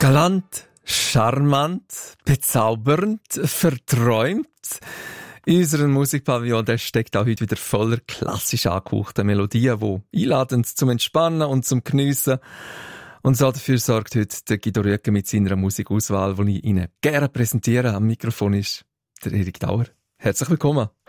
Galant, charmant, bezaubernd, verträumt. Unser Musikpavillon, der steckt auch heute wieder voller klassisch angehauchter Melodien, die einladend zum Entspannen und zum Geniessen. Und so dafür sorgt heute der Guido Rüegger mit seiner Musikauswahl, die ich Ihnen gerne präsentiere. Am Mikrofon ist der Erik Dauer. Herzlich willkommen.